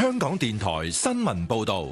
香港電台新聞報道。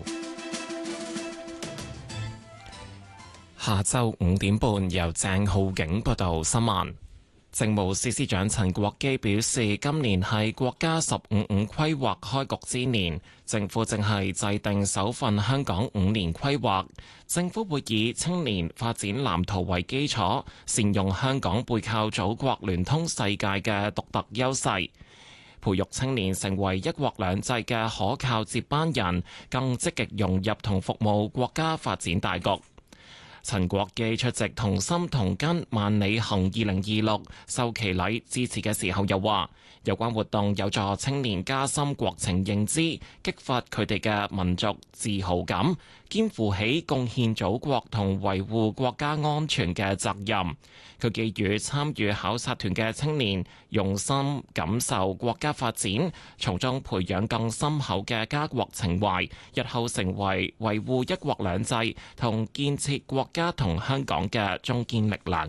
下晝5點半，由鄭浩景報道新聞。政務司司長陳國基表示，今年係國家15五規劃開局之年，政府正係制定首份香港5年規劃。政府會以青年發展藍圖為基礎，善用香港背靠祖國、聯通世界嘅獨特優勢，培育青年成為一國兩制嘅可靠接班人，更積極融入同服務國家發展大局。陳國基出席同心同根萬里行2026授旗禮致辭嘅時候又話，有關活動有助青年加深國情認知，激發佢哋嘅民族自豪感，肩負起貢獻祖國同維護國家安全嘅責任。佢寄語參與考察團嘅青年用心感受國家發展，從中培養更深厚嘅家國情懷，日後成為維護一國兩制同建設國家同香港嘅中堅力量。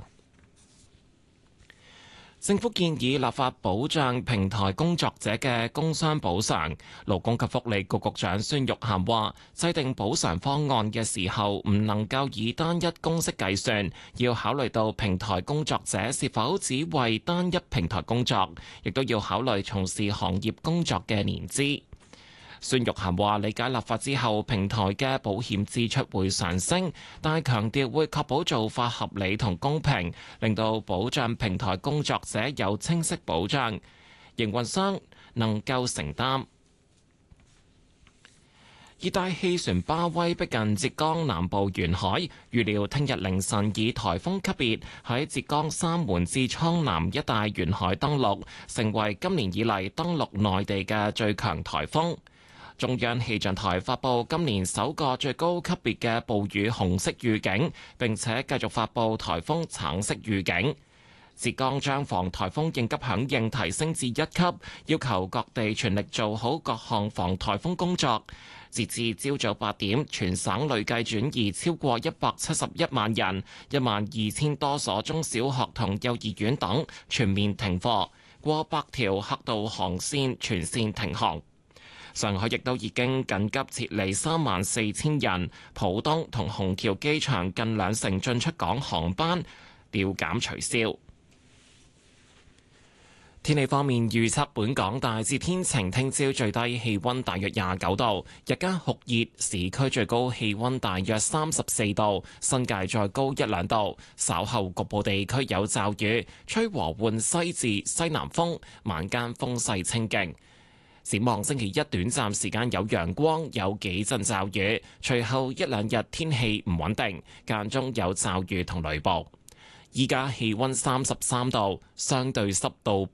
政府建議立法保障平台工作者嘅工傷補償。勞工及福利局局長孫玉菡話，制定補償方案嘅時候唔能夠以單一公式計算，要考慮到平台工作者是否只為單一平台工作，亦都要考慮從事行業工作嘅年資。孫玉菡話：理解立法之後，平台嘅保險支出會上升，但係強調會確保做法合理同公平，令到保障平台工作者有清晰保障，營運商能夠承擔。熱帶氣旋巴威逼近浙江南部沿海，預料聽日凌晨以颱風級別喺浙江三門至蒼南一帶沿海登陸，成為今年以嚟登陸內地嘅最強颱風。中央氣象台發布今年首個最高級別嘅暴雨紅色預警，並且繼續發布颱風橙色預警。浙江將防颱風應急響應提升至1級，要求各地全力做好各項防颱風工作。截至朝早8點，全省累計轉移超過171萬人，12000多所中小學同幼兒園等全面停課，過百條客渡航線全線停航。上海亦都已經緊急撤離34000人，浦東同虹橋機場近20%進出港航班調減取消。天氣方面預測，本港大致天晴，聽朝最低氣溫大約29度，日間酷熱，市區最高氣溫大約34度，新界再高1-2度。稍後局部地區有驟雨，吹和緩西至西南風，晚間風勢清勁。展望星期一，短暫時間有陽光，有幾陣驟雨，隨後1-2日天氣唔穩定，間中有驟雨同雷暴。依家氣溫33度，相對濕度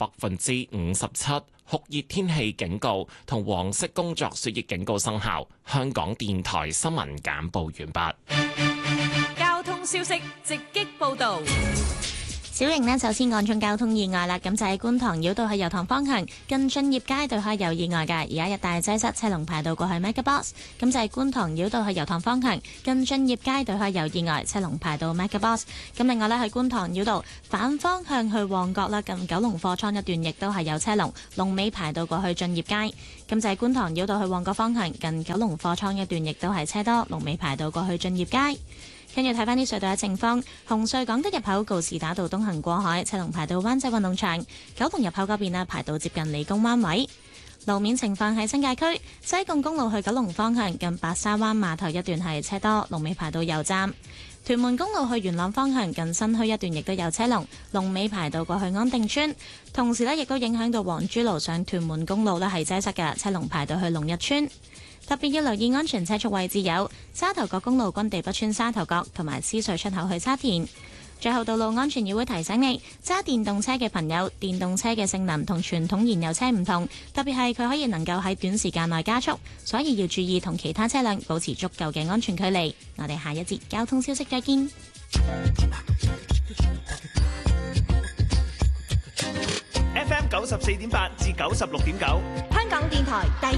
57%，酷熱天氣警告同黃色工作暑熱警告生效。香港電台新聞簡報完畢。 交通消息直擊報道。 小瑩呢，首先講中交通意外啦，咁就喺觀塘繞道去油塘方向近駿業街對開有意外嘅，而家一帶擠塞，車龍排到過去 MegaBox。咁就係觀塘繞道去油塘方向近駿業街對開有意外，車龍排到 MegaBox。咁另外呢，喺觀塘繞道反方向去旺角啦，近九龍貨倉一段亦都係有車龍，龍尾排到過去駿業街。咁就係觀塘繞道去旺角方向近九龍貨倉一段亦都係車多，龍尾排到過去駿業街。跟住睇翻啲隧道嘅情況，紅隧港島入口告士打道東行過海，車龍排到灣仔運動場；九龍入口嗰邊排到接近理工灣位。路面情況喺新界區西貢公路去九龍方向近白沙灣碼頭一段係車多，龍尾排到油站；屯門公路去元朗方向近新墟一段亦都有車龍，龍尾排到過去安定村。同時亦都影響到黃珠路上屯門公路係擠塞嘅，車龍排到去龍日村。特別要留意安全車速位置有沙頭角公路軍地北村沙頭角同埋獅隧出口去沙田。最後，道路安全議會提醒你，揸電動車嘅朋友，電動車嘅性能同傳統燃油車唔同，特別係佢可以能夠喺短時間內加速，所以要注意同其他車輛保持足夠嘅安全距離。我哋下一節交通消息再見。 FM 94.8至96.9， 香港電台第